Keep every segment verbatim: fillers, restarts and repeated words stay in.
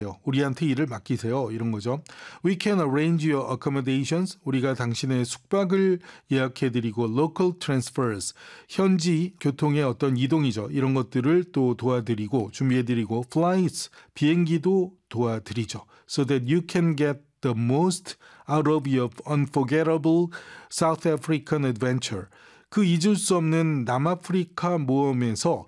우리한테 일을 맡기세요. 이런 거죠. We can arrange your accommodations. 우리가 당신의 숙박을 예약해드리고 local transfers. 현지 교통의 어떤 이동이죠. 이런 것들을 또 도와드리고 준비해드리고 flights. 비행기도 도와드리죠. So that you can get the most out of your unforgettable South African adventure. 그 잊을 수 없는 남아프리카 모험에서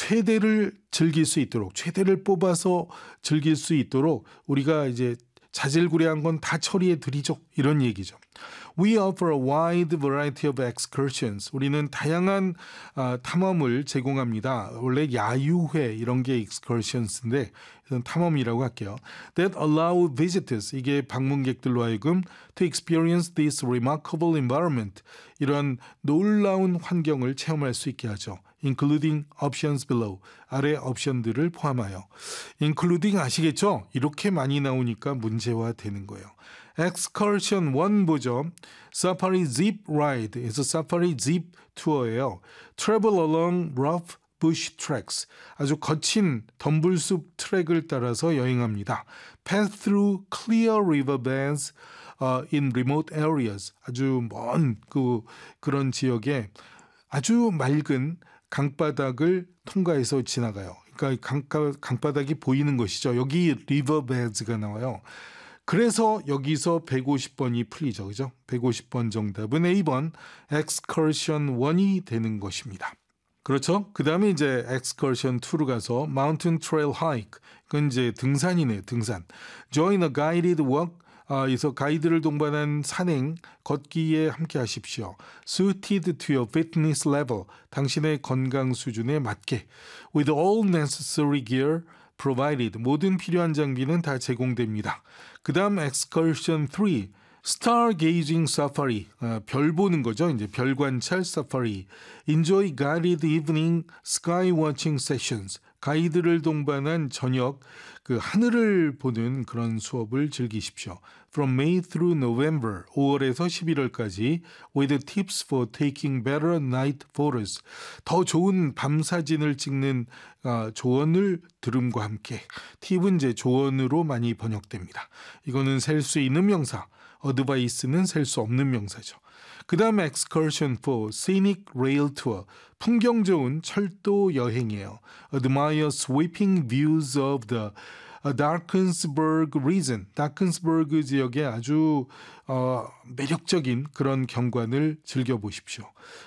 최대를 즐길 수 있도록, 최대를 뽑아서 즐길 수 있도록 우리가 이제 자질구레한 건 다 처리해 드리죠. 이런 얘기죠. We offer a wide variety of excursions. 우리는 다양한 아, 탐험을 제공합니다. 원래 야유회 이런 게 excursions인데 이건 탐험이라고 할게요. That allow visitors, 이게 방문객들로 하여금 to experience this remarkable environment. 이런 놀라운 환경을 체험할 수 있게 하죠. Including options below. 아래 옵션들을 포함하여. Including 아시겠죠? 이렇게 많이 나오니까 문제화 되는 거예요. Excursion 일 보죠. Safari Jeep Ride에서 Safari Jeep 투어예요. Travel along rough bush tracks. 아주 거친 덤불숲 트랙을 따라서 여행합니다. Pass through clear riverbeds uh, in remote areas. 아주 먼 그 그런 지역에 아주 맑은 강바닥을 통과해서 지나가요. 그러니까 강가, 강바닥이 보이는 것이죠. 여기 riverbeds가 나와요. 그래서 여기서 백오십 번이 풀리죠. 그죠? 백오십 번 정답은 A 번 excursion 일이 되는 것입니다. 그렇죠? 그 다음에 이제 excursion 이로 가서 mountain trail hike. 그건 이제 등산이네요. 등산. Join a guided walk. 아, 그래서 가이드를 동반한 산행, 걷기에 함께 하십시오. Suited to your fitness level. 당신의 건강 수준에 맞게. With all necessary gear provided. 모든 필요한 장비는 다 제공됩니다. 그 다음 excursion 삼. Stargazing Safari. 아, 별 보는 거죠. 이제 별 관찰 사파리. Enjoy guided evening sky watching sessions. 가이드를 동반한 저녁 그 하늘을 보는 그런 수업을 즐기십시오. From May through November, 오월에서 십일월까지 with tips for taking better night photos. 더 좋은 밤 사진을 찍는 어, 조언을 들음과 함께. 팁은 이제 조언으로 많이 번역됩니다. 이거는 셀 수 있는 명사, 어드바이스는 셀 수 없는 명사죠. 그 다음 excursion 사, scenic rail tour. 풍경 좋은 철도 여행이에요. Admire sweeping views of the Drakensberg region. 다크스버그 지역의 아주 어, 매력적인 그런 경관을 즐겨보십시오.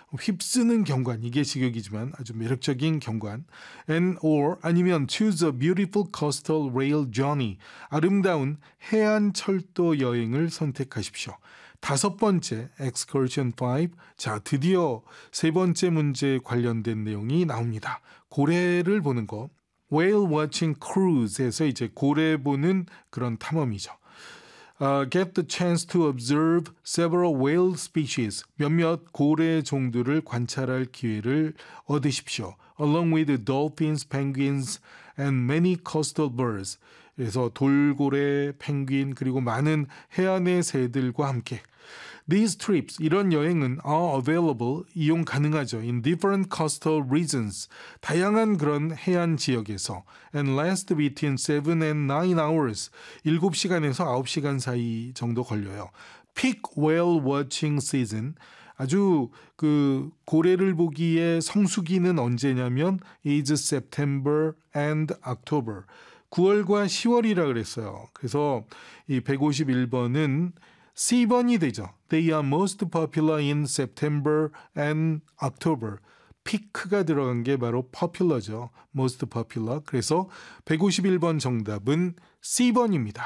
휩쓰는 경관, 이게 직역이지만 아주 매력적인 경관. And or 아니면 choose a beautiful coastal rail journey. 아름다운 해안 철도 여행을 선택하십시오. 다섯 번째 excursion 오. 자, 드디어 세 번째 문제에 관련된 내용이 나옵니다. 고래를 보는 거. Whale watching cruise에서 이제 고래 보는 그런 탐험이죠. Uh, get the chance to observe several whale species. 몇몇 고래 종들을 관찰할 기회를 얻으십시오. Along with dolphins, penguins, and many coastal birds. 그래서 돌고래, 펭귄, 그리고 많은 해안의 새들과 함께. These trips, 이런 여행은 are available, 이용 가능하죠. In different coastal regions, 다양한 그런 해안 지역에서 and last between seven and nine hours, 일곱 시간에서 아홉 시간 사이 정도 걸려요. Peak whale watching season, 아주 그 고래를 보기에 성수기는 언제냐면 is September and October. 구월과 시월이라 그랬어요. 그래서 이 백오십일 번은 씨 번이 되죠. They are most popular in September and October. 피크가 들어간 게 바로 popular죠. most popular. 그래서 백오십일 번 정답은 씨 번입니다.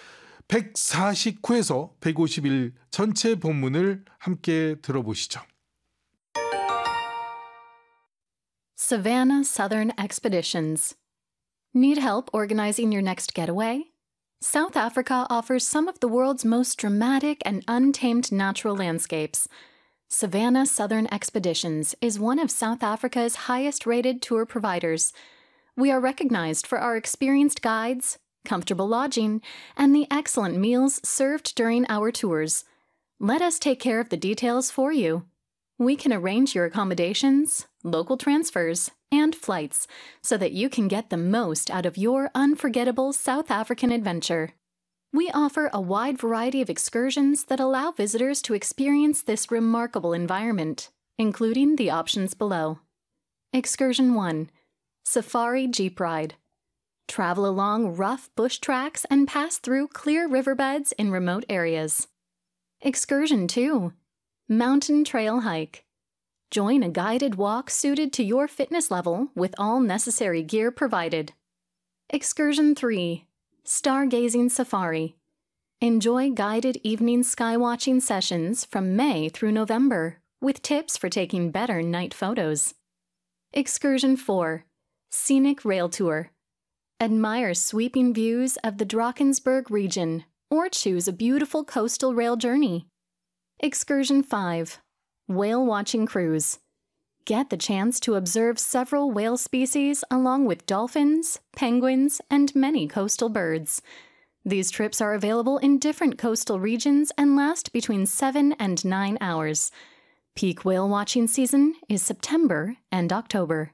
백사십구 회에서 백오십일 전체 본문을 함께 들어보시죠. Savannah Southern Expeditions. Need help organizing your next getaway? South Africa offers some of the world's most dramatic and untamed natural landscapes. Savannah Southern Expeditions is one of South Africa's highest-rated tour providers. We are recognized for our experienced guides, comfortable lodging, and the excellent meals served during our tours. Let us take care of the details for you. We can arrange your accommodations, local transfers, and flights so that you can get the most out of your unforgettable South African adventure. We offer a wide variety of excursions that allow visitors to experience this remarkable environment, including the options below. Excursion one. Safari Jeep Ride. Travel along rough bush tracks and pass through clear riverbeds in remote areas. Excursion two. Mountain Trail Hike. Join a guided walk suited to your fitness level with all necessary gear provided. Excursion three. Stargazing Safari. Enjoy guided evening skywatching sessions from May through November with tips for taking better night photos. Excursion four. Scenic Rail Tour. Admire sweeping views of the Drakensberg region or choose a beautiful coastal rail journey. Excursion five. Whale Watching Cruise. Get the chance to observe several whale species along with dolphins, penguins, and many coastal birds. These trips are available in different coastal regions and last between seven and nine hours. Peak whale watching season is September and October.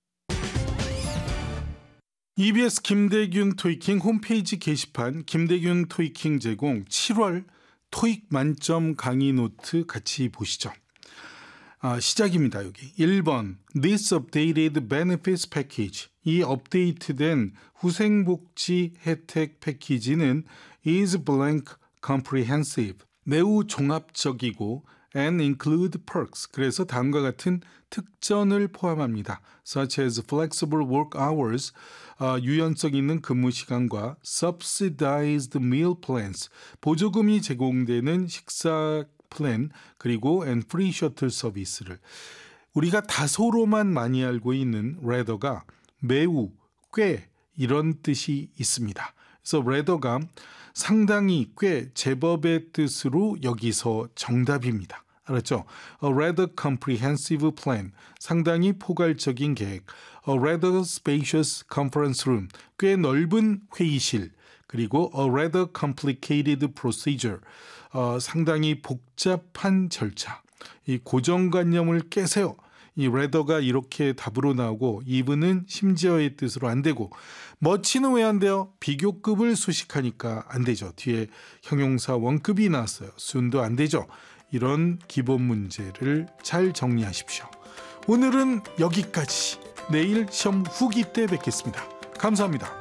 이비에스 김대균 토익킹 홈페이지 게시판 김대균 토익킹 제공 칠월 토익 만점 강의 노트 같이 보시죠. 아, 시작입니다. 여기 일 번 This updated benefits package. 이 업데이트된 후생복지 혜택 패키지는 is blank comprehensive. 매우 종합적이고 and include perks. 그래서 다음과 같은 특전을 포함합니다. Such as flexible work hours, 어, 유연성 있는 근무 시간과 subsidized meal plans, 보조금이 제공되는 식사 플랜, 그리고 and free shuttle 서비스를 우리가 다소로만 많이 알고 있는 rather가 매우, 꽤 이런 뜻이 있습니다. 그래서 rather가 상당히, 꽤, 제법의 뜻으로 여기서 정답입니다. 알았죠? A rather comprehensive plan, 상당히 포괄적인 계획. A rather spacious conference room, 꽤 넓은 회의실. 그리고 a rather complicated procedure, 어, 상당히 복잡한 절차. 이 고정관념을 깨세요. 이 rather가 이렇게 답으로 나오고 even은 심지어의 뜻으로 안 되고 much는 왜 안 돼요? 비교급을 수식하니까 안 되죠. 뒤에 형용사 원급이 나왔어요. soon도 안 되죠. 이런 기본 문제를 잘 정리하십시오. 오늘은 여기까지. 내일 시험 후기 때 뵙겠습니다. 감사합니다.